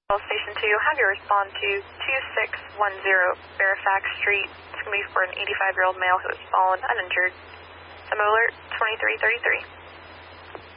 Well, Station 2, have you respond to 2610 Fairfax Street. It's going to be for an 85-year-old male who has fallen uninjured. Summit alert 2333.